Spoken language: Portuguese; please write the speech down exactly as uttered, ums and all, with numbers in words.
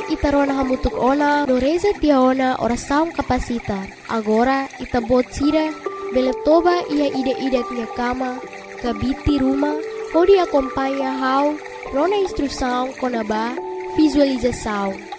itarona hamutuk ona, no reza tiaona orasaum kapasita. Agora itabot sira, beletoba ia ide-ide minha cama, kabiti rumah, pode acompanhar how, rona instrução conaba, visualização.